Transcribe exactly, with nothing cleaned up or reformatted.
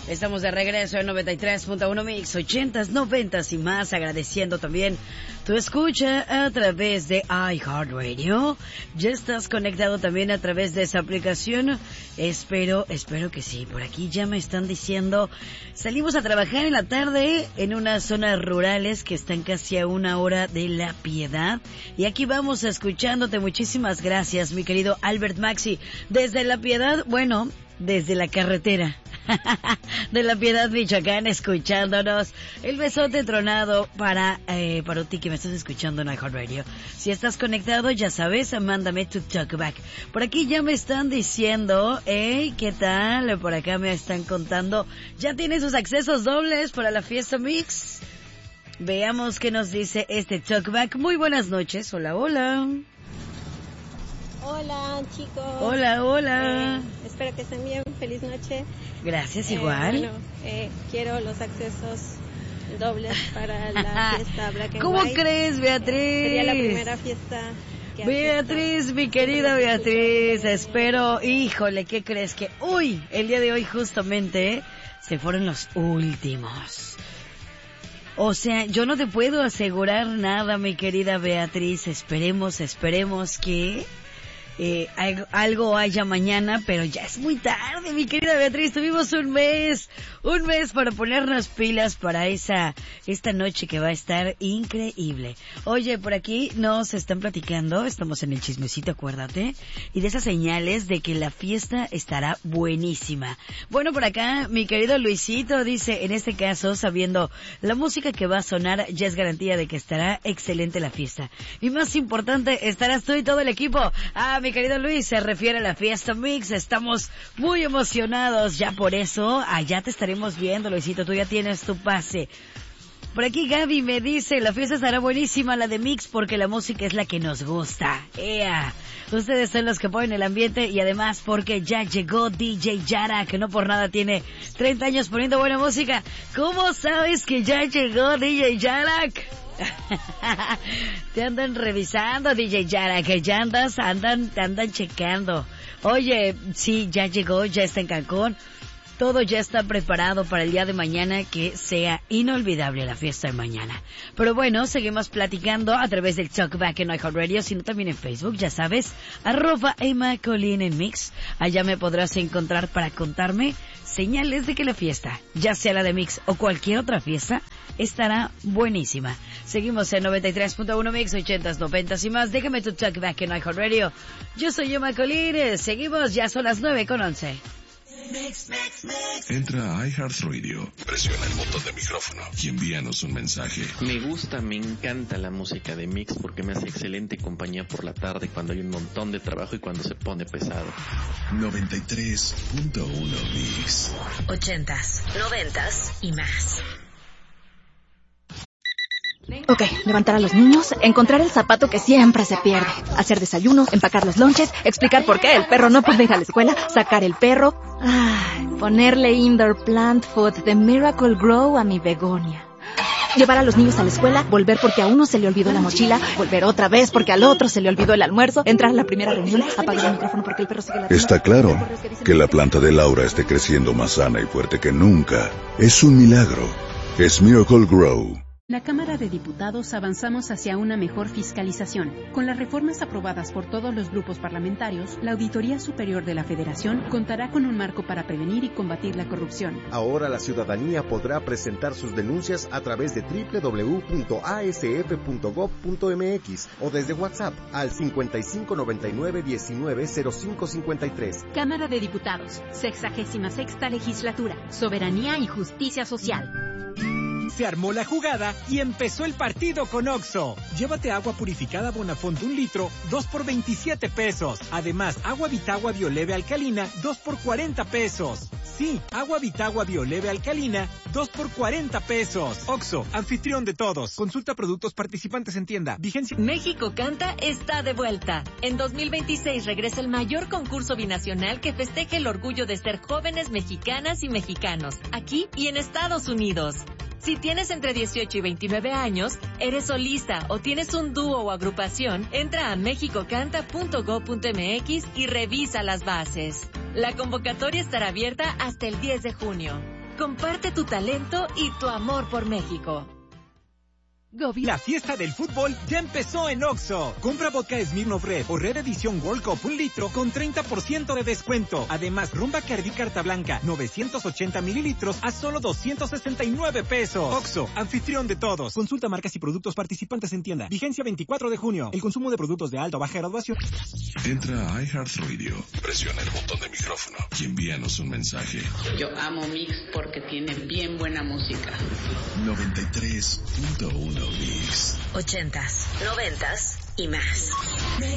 Estamos de regreso en noventa y tres punto uno Mix, ochentas, noventas y más, agradeciendo también tu escucha a través de iHeartRadio. Ya estás conectado también a través de esa aplicación. Espero, espero que sí. Por aquí ya me están diciendo, salimos a trabajar en la tarde en unas zonas rurales que están casi a una hora de La Piedad. Y aquí vamos escuchándote. Muchísimas gracias, mi querido Albert Maxi. Desde La Piedad, bueno, desde la carretera de La Piedad, Michoacán, escuchándonos. El besote tronado para eh, para ti que me estás escuchando en iHeartRadio. Si estás conectado, ya sabes, mándame tu talkback. Por aquí ya me están diciendo, hey, ¿qué tal? Por acá me están contando, ya tiene sus accesos dobles para la fiesta Mix. Veamos qué nos dice este talkback. Muy buenas noches, hola, hola. Hola, chicos. Hola, hola. Eh, espero que estén bien. Feliz noche. Gracias, eh, igual. Bueno, eh, quiero los accesos dobles para la fiesta Black and ¿Cómo White. crees, Beatriz? Eh, sería la primera fiesta que Beatriz, asisto. mi querida Beatriz, espero, híjole, ¿qué crees? Que uy, el día de hoy justamente se fueron los últimos. O sea, yo no te puedo asegurar nada, mi querida Beatriz. Esperemos, esperemos que eh, algo haya mañana, pero ya es muy tarde, mi querida Beatriz. Tuvimos un mes, un mes para ponernos pilas para esa, esta noche que va a estar increíble. Oye, por aquí nos están platicando, estamos en el chismecito, acuérdate, y de esas señales de que la fiesta estará buenísima. Bueno, por acá, mi querido Luisito dice, en este caso, sabiendo la música que va a sonar, ya es garantía de que estará excelente la fiesta. Y más importante, estarás tú y todo el equipo. Ah, mi querido Luis, se refiere a la fiesta Mix, estamos muy emocionados, ya por eso, allá te estaremos viendo, Luisito, tú ya tienes tu pase. Por aquí Gaby me dice, la fiesta estará buenísima, la de Mix, porque la música es la que nos gusta. ¡Ea! Ustedes son los que ponen el ambiente y además porque ya llegó D J Yara, que no por nada tiene treinta años poniendo buena música. ¿Cómo sabes que ya llegó D J Yara? Te andan revisando, D J Yara, que ya andas, andan, te andan checando. Oye, sí, ya llegó, ya está en Cancún. Todo ya está preparado para el día de mañana, que sea inolvidable la fiesta de mañana. Pero bueno, seguimos platicando a través del Talkback en iHeartRadio, sino también en Facebook, ya sabes, arroba Emma Colín en Mix. Allá me podrás encontrar para contarme señales de que la fiesta, ya sea la de Mix o cualquier otra fiesta, estará buenísima. Seguimos en noventa y tres punto uno Mix, ochentas, noventas y más. Déjame tu Talkback en iHeartRadio. Yo soy Emma Colín, seguimos, ya son las nueve con once. Mix, mix, mix. Entra a iHeartRadio, presiona el botón de micrófono y envíanos un mensaje. Me gusta, me encanta la música de Mix porque me hace excelente compañía por la tarde cuando hay un montón de trabajo y cuando se pone pesado. noventa y tres punto uno Mix. Ochentas, noventas y más. Ok, levantar a los niños, encontrar el zapato que siempre se pierde, hacer desayuno, empacar los lonches, explicar por qué el perro no puede ir a la escuela, sacar el perro, ay, ponerle indoor plant food de Miracle Grow a mi begonia. Llevar a los niños a la escuela, volver porque a uno se le olvidó la mochila, volver otra vez porque al otro se le olvidó el almuerzo, entrar a la primera reunión, apagar el micrófono porque el perro sigue ladrando. Está claro que la planta de Laura esté creciendo más sana y fuerte que nunca. Es un milagro. Es Miracle Grow. La Cámara de Diputados avanzamos hacia una mejor fiscalización. Con las reformas aprobadas por todos los grupos parlamentarios, la Auditoría Superior de la Federación contará con un marco para prevenir y combatir la corrupción. Ahora la ciudadanía podrá presentar sus denuncias a través de doble u doble u doble u punto a s f punto gob punto m x o desde WhatsApp al cincuenta y cinco noventa y nueve diecinueve cero cinco cincuenta y tres. Cámara de Diputados, sexagésima sexta legislatura, soberanía y justicia social. Se armó la jugada y empezó el partido con Oxxo. Llévate agua purificada Bonafont un litro, dos por veintisiete pesos. Además, agua Vitagua Bioleve alcalina, dos por cuarenta pesos. Sí, agua Vitagua Bioleve alcalina, dos por cuarenta pesos. Oxxo, anfitrión de todos. Consulta productos participantes en tienda. Vigencia. México Canta está de vuelta. En dos mil veintiséis regresa el mayor concurso binacional que festeje el orgullo de ser jóvenes mexicanas y mexicanos, aquí y en Estados Unidos. Si tienes entre dieciocho y veintinueve años, eres solista o tienes un dúo o agrupación, entra a mexicocanta punto gob punto m x y revisa las bases. La convocatoria estará abierta hasta el diez de junio. Comparte tu talento y tu amor por México. La fiesta del fútbol ya empezó en Oxxo. Compra vodka Smirnoff Red o Red Edición World Cup un litro con treinta por ciento de descuento. Además, Rum Bacardí Carta Blanca novecientos ochenta mililitros a solo doscientos sesenta y nueve pesos. Oxxo, anfitrión de todos. Consulta marcas y productos participantes en tienda. Vigencia veinticuatro de junio. El consumo de productos de alta o baja graduación. Entra a iHeartRadio, presiona el botón de micrófono y envíanos un mensaje. Yo amo Mix porque tiene bien buena música. noventa y tres punto uno Mix. Ochentas, noventas y más.